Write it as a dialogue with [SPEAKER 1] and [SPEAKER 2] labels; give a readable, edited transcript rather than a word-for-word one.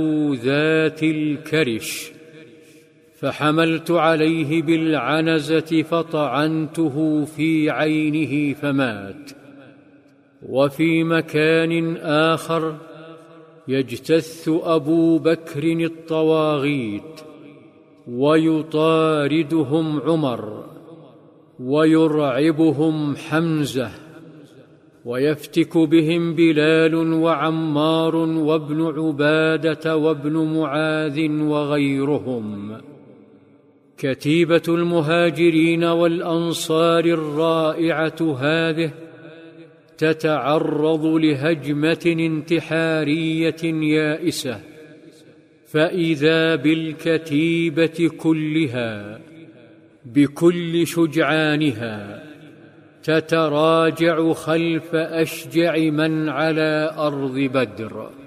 [SPEAKER 1] ذات الكرش، فحملت عليه بالعنزة فطعنته في عينه فمات. وفي مكان آخر يجتث أبو بكر الطواغيت ويطاردهم عمر ويرعبهم حمزة، ويفتك بهم بلال وعمار وابن عبادة وابن معاذ وغيرهم. كتيبة المهاجرين والأنصار الرائعة هذه تتعرض لهجمة انتحارية يائسة، فإذا بالكتيبة كلها بكل شجعانها تتراجع خلف أشجع من على أرض بدر.